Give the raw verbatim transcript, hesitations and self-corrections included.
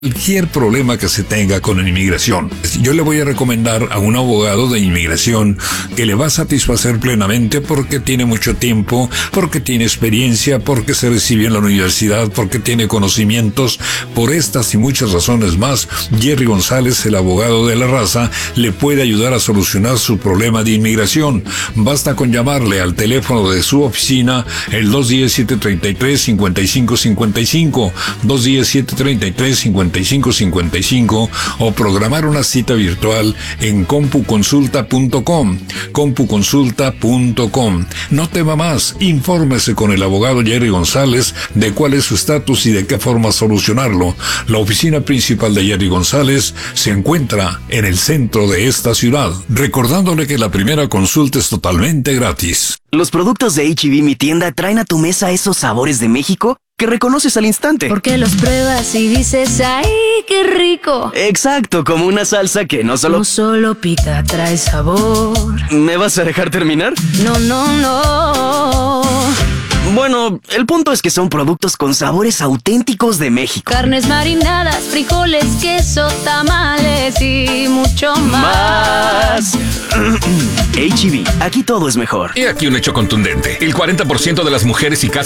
Cualquier problema que se tenga con la inmigración. Yo le voy a recomendar a un abogado de inmigración que le va a satisfacer plenamente porque tiene mucho tiempo, porque tiene experiencia, porque se recibió en la universidad, porque tiene conocimientos. Por estas y muchas razones más, Jerry González, el abogado de la raza, le puede ayudar a solucionar su problema de inmigración. Basta con llamarle al teléfono de su oficina, el dos uno cero, siete tres tres, cinco cinco cinco cinco, dos uno cero, siete tres tres, cinco cinco cinco cinco, o programar una cita virtual en compu consulta punto com, compu consulta punto com. No tema más, infórmese con el abogado Jerry González de cuál es su estatus y de qué forma solucionarlo. La oficina principal de Jerry González se encuentra en el centro de esta ciudad, recordándole que la primera consulta es totalmente gratis. Los productos de H E B Mi Tienda traen a tu mesa esos sabores de México que reconoces al instante. Porque los pruebas y dices, ¡ay, qué rico! Exacto, como una salsa que no solo... No solo pica, trae sabor. ¿Me vas a dejar terminar? No, no, no. Bueno, el punto es que son productos con sabores auténticos de México. Carnes marinadas, frijoles, queso, tamales y mucho más. Más. H E B, aquí todo es mejor. He aquí un hecho contundente. El cuarenta por ciento de las mujeres y casi